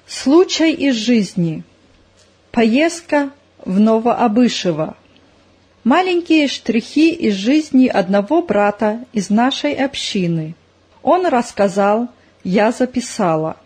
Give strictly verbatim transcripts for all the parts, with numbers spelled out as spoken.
Случай из жизни. Поездка в Новообышево. Маленькие штрихи из жизни одного брата из нашей общины. Он рассказал, я записала.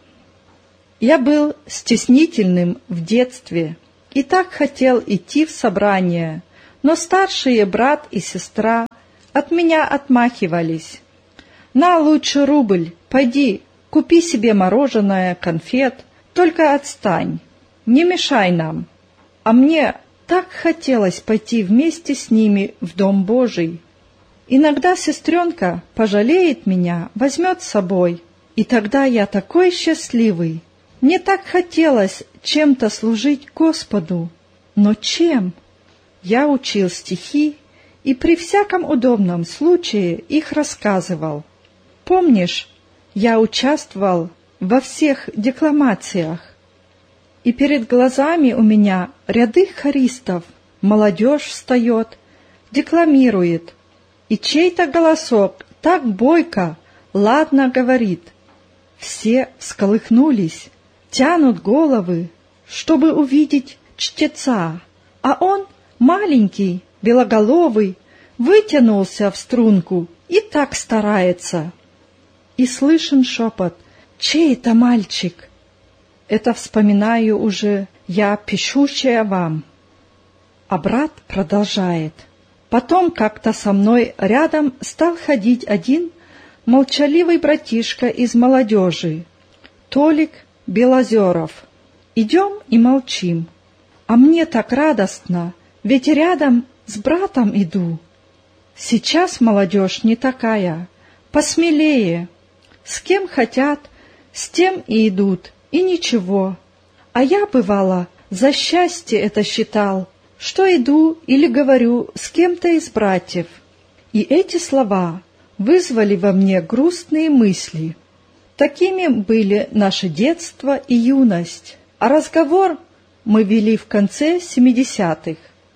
Я был стеснительным в детстве и так хотел идти в собрание, но старшие брат и сестра от меня отмахивались. «На лучше рубль, пойди, купи себе мороженое, конфет, только отстань, не мешай нам». А мне так хотелось пойти вместе с ними в Дом Божий. Иногда сестренка пожалеет меня, возьмет с собой, и тогда я такой счастливый. Мне так хотелось чем-то служить Господу. Но чем? Я учил стихи и при всяком удобном случае их рассказывал. Помнишь, я участвовал во всех декламациях, и перед глазами у меня ряды хористов, молодежь встает, декламирует, и чей-то голосок так бойко, ладно говорит. Все всколыхнулись, тянут головы, чтобы увидеть чтеца, а он, маленький, белоголовый, вытянулся в струнку и так старается. И слышен шепот: «Чей это мальчик?» Это вспоминаю уже я, пишущая вам. А брат продолжает. Потом как-то со мной рядом стал ходить один молчаливый братишка из молодежи, Толик Белозеров. Идем и молчим. А мне так радостно, ведь рядом с братом иду. Сейчас молодежь не такая, посмелее. С кем хотят, с тем и идут, и ничего. А я, бывало, за счастье это считал, что иду или говорю с кем-то из братьев. И эти слова вызвали во мне грустные мысли. Такими были наше детство и юность, а разговор мы вели в конце семидесятых.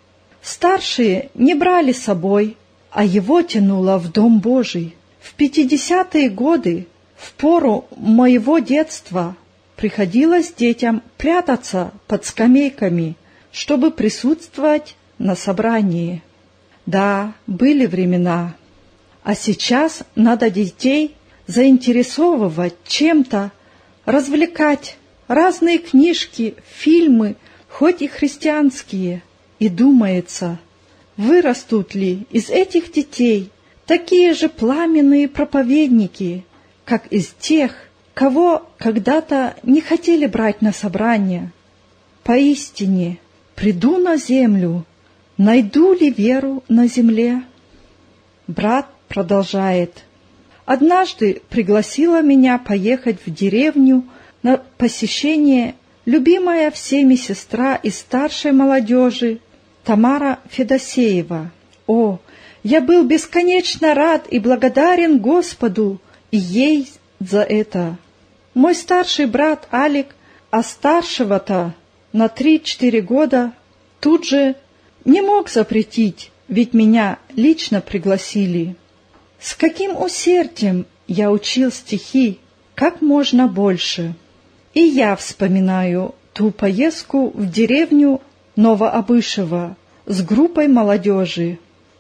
Старшие не брали с собой, а его тянуло в Дом Божий. В пятидесятые годы, в пору моего детства, приходилось детям прятаться под скамейками, чтобы присутствовать на собрании. Да, были времена. А сейчас надо детей заинтересовывать чем-то, развлекать, разные книжки, фильмы, хоть и христианские. И думается, вырастут ли из этих детей такие же пламенные проповедники, как из тех, кого когда-то не хотели брать на собрание. Поистине, приду на землю, найду ли веру на земле? Брат продолжает. Однажды пригласила меня поехать в деревню на посещение любимая всеми сестра из старшей молодежи Тамара Федосеева. О, я был бесконечно рад и благодарен Господу и ей за это. Мой старший брат Алик, а старшего-то на три-четыре года, тут же не мог запретить, ведь меня лично пригласили. С каким усердием я учил стихи, как можно больше. И я вспоминаю ту поездку в деревню Новообышево с группой молодежи.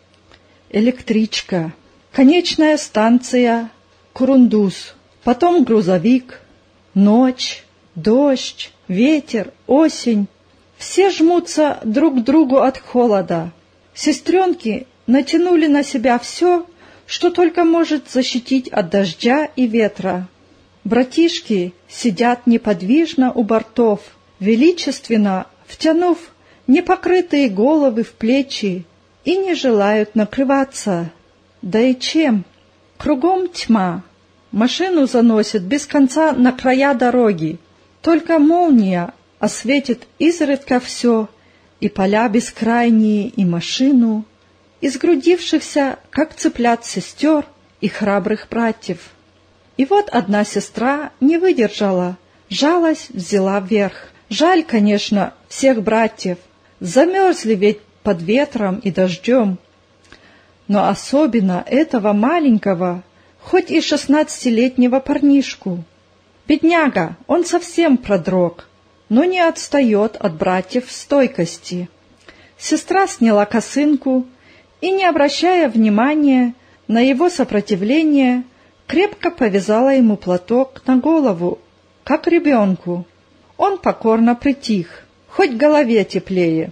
Электричка, конечная станция Курундус, потом грузовик, ночь, дождь, ветер, осень. Все жмутся друг к другу от холода. Сестренки натянули на себя все, что только может защитить от дождя и ветра. Братишки сидят неподвижно у бортов, величественно втянув непокрытые головы в плечи и не желают накрываться. Да и чем? Кругом тьма. Машину заносит без конца на края дороги. Только молния осветит изредка все, и поля бескрайние, и машину, и сгрудившихся, как цыплят, сестер и храбрых братьев. И вот одна сестра не выдержала, жалость взяла вверх. Жаль, конечно, всех братьев, замерзли ведь под ветром и дождем. Но особенно этого маленького, хоть и шестнадцатилетнего парнишку. Бедняга, он совсем продрог, но не отстает от братьев в стойкости. Сестра сняла косынку и, не обращая внимания на его сопротивление, крепко повязала ему платок на голову, как ребенку. Он покорно притих, хоть голове теплее.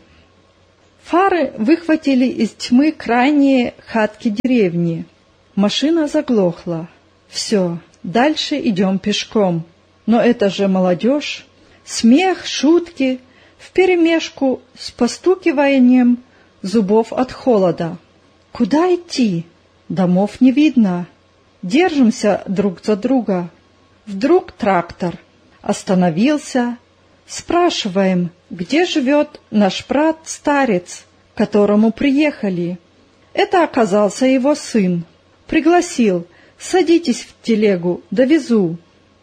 Фары выхватили из тьмы крайние хатки деревни. Машина заглохла. Все, дальше идем пешком. Но это же молодежь. Смех, шутки, вперемешку с постукиванием зубов от холода. Куда идти? Домов не видно. Держимся друг за друга. Вдруг трактор остановился. Спрашиваем, где живет наш брат-старец, к которому приехали. Это оказался его сын. Пригласил: садитесь в телегу, довезу.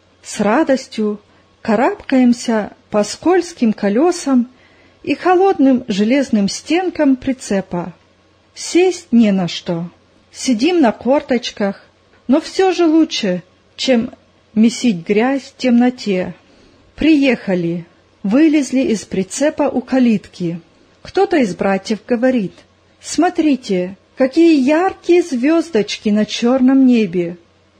С радостью карабкаемся по скользким колесам и холодным железным стенкам прицепа. Сесть не на что. Сидим на корточках, но все же лучше, чем месить грязь в темноте. Приехали, вылезли из прицепа у калитки. Кто-то из братьев говорит: «Смотрите, какие яркие звездочки на черном небе!»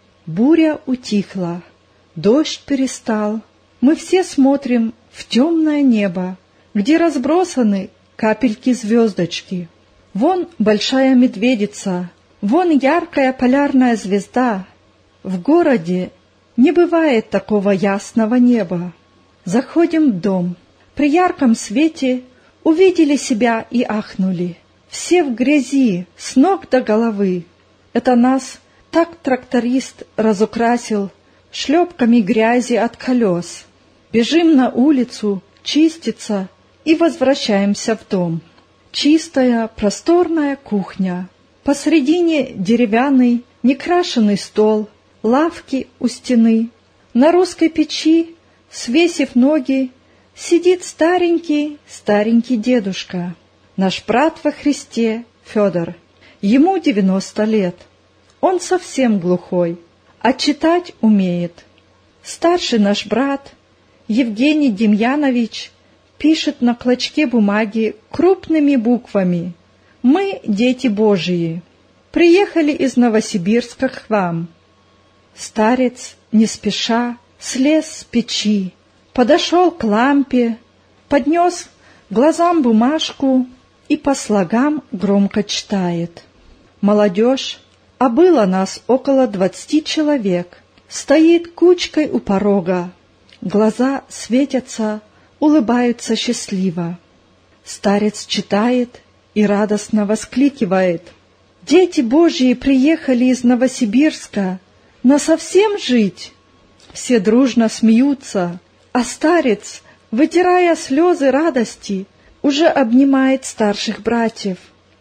Буря утихла, дождь перестал. Мы все смотрим в темное небо, где разбросаны капельки-звездочки. Вон большая медведица, вон яркая полярная звезда. В городе не бывает такого ясного неба. Заходим в дом. При ярком свете увидели себя и ахнули. Все в грязи, с ног до головы. Это нас так тракторист разукрасил шлепками грязи от колес. Бежим на улицу, чиститься и возвращаемся в дом. Чистая, просторная кухня. Посредине деревянный, некрашенный стол, лавки у стены. На русской печи, свесив ноги, сидит старенький-старенький дедушка. Наш брат во Христе, Федор. Ему девяносто лет. Он совсем глухой, а читать умеет. Старший наш брат, Евгений Демьянович, пишет на клочке бумаги крупными буквами: «Мы дети Божии. Приехали из Новосибирска к вам». Старец, не спеша, слез с печи, подошел к лампе, поднес глазам бумажку и по слогам громко читает. Молодежь, а было нас около двадцати человек, стоит кучкой у порога. Глаза светятся, улыбаются счастливо. Старец читает и радостно воскликивает: «Дети Божьи приехали из Новосибирска насовсем жить!» Все дружно смеются, а старец, вытирая слезы радости, уже обнимает старших братьев.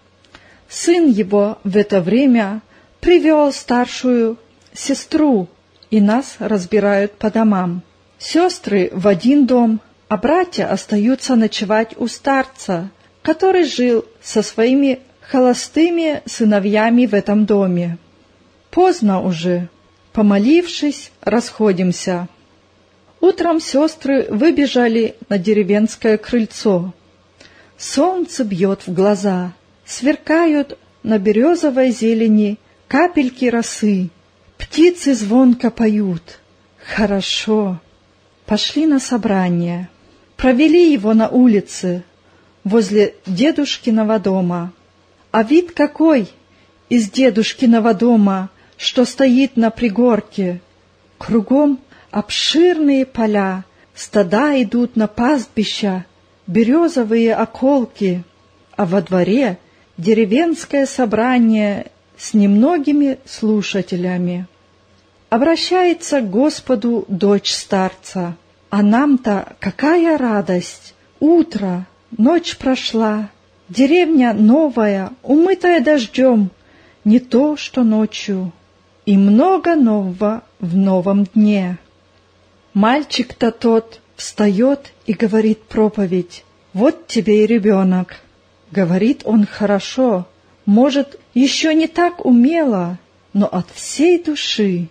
Сын его в это время привел старшую сестру, и нас разбирают по домам. Сестры в один дом, а братья остаются ночевать у старца, который жил со своими холостыми сыновьями в этом доме. Поздно уже. Помолившись, расходимся. Утром сестры выбежали на деревенское крыльцо. Солнце бьет в глаза, сверкают на березовой зелени капельки росы. Птицы звонко поют. Хорошо. Пошли на собрание. Провели его на улице, возле дедушкиного дома. А вид какой из дедушкиного дома, что стоит на пригорке. Кругом обширные поля, стада идут на пастбища, березовые околки, а во дворе деревенское собрание с немногими слушателями. Обращается к Господу дочь старца: «А нам-то какая радость! Утро, ночь прошла, деревня новая, умытая дождем, не то что ночью, и много нового в новом дне». Мальчик-то тот встает и говорит проповедь: «Вот тебе и ребенок». Говорит он хорошо, может, еще не так умело, но от всей души.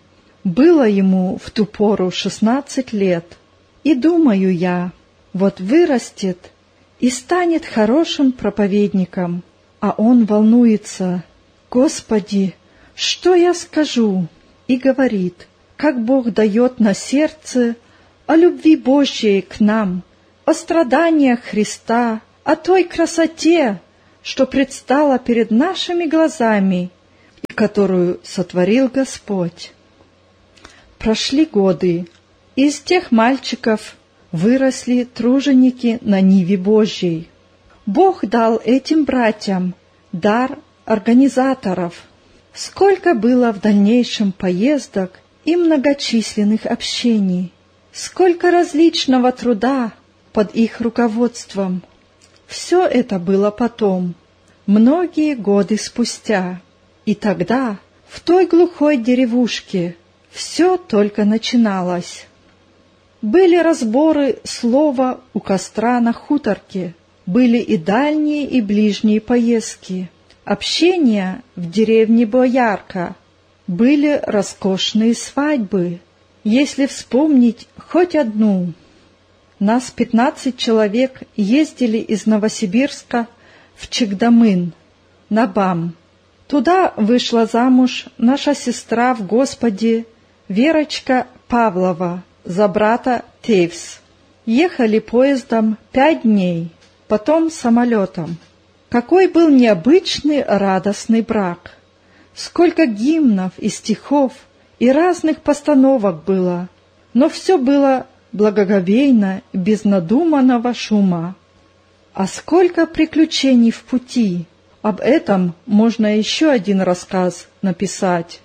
Было ему в ту пору шестнадцать лет, и думаю я, вот вырастет и станет хорошим проповедником, а он волнуется: «Господи, что я скажу?» И говорит, как Бог дает на сердце о любви Божьей к нам, о страданиях Христа, о той красоте, что предстала перед нашими глазами и которую сотворил Господь. Прошли годы, и из тех мальчиков выросли труженики на ниве Божьей. Бог дал этим братьям дар организаторов. Сколько было в дальнейшем поездок и многочисленных общений, сколько различного труда под их руководством. Все это было потом, многие годы спустя, и тогда в той глухой деревушке все только начиналось. Были разборы слова у костра на хуторке, были и дальние, и ближние поездки, общение в деревне Боярка, были роскошные свадьбы. Если вспомнить хоть одну, нас пятнадцать человек ездили из Новосибирска в Чикдамын, на БАМ. Туда вышла замуж наша сестра в Господе Верочка Павлова за брата Тейвс. Ехали поездом пять дней, потом самолетом. Какой был необычный радостный брак! Сколько гимнов и стихов и разных постановок было, но все было благоговейно, без надуманного шума. А сколько приключений в пути! Об этом можно еще один рассказ написать.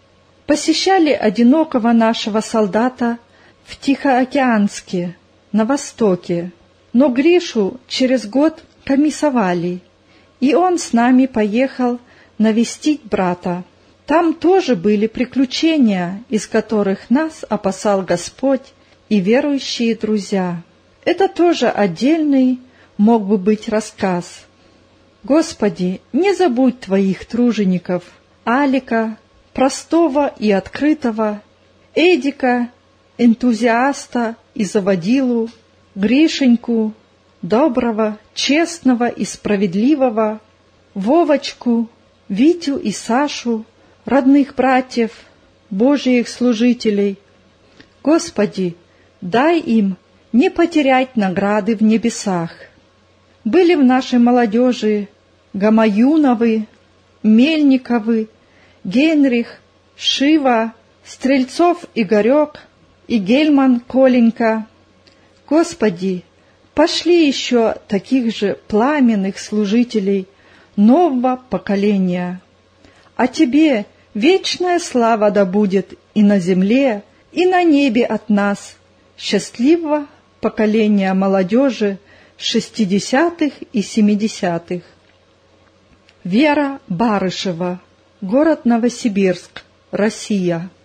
Посещали одинокого нашего солдата в Тихоокеанске, на востоке, но Гришу через год комиссовали, и он с нами поехал навестить брата. Там тоже были приключения, из которых нас опасал Господь и верующие друзья. Это тоже отдельный мог бы быть рассказ. Господи, не забудь Твоих тружеников, Алика, простого и открытого, Эдика, энтузиаста и заводилу, Гришеньку, доброго, честного и справедливого, Вовочку, Витю и Сашу, родных братьев, Божьих служителей. Господи, дай им не потерять награды в небесах. Были в нашей молодежи Гамаюновы, Мельниковы, Генрих, Шива, Стрельцов Игорек и Гельман Коленька. Господи, пошли еще таких же пламенных служителей нового поколения. А Тебе вечная слава да будет и на земле, и на небе от нас, счастливого поколения молодежи шестидесятых и семидесятых. Вера Барышева, город Новосибирск, Россия.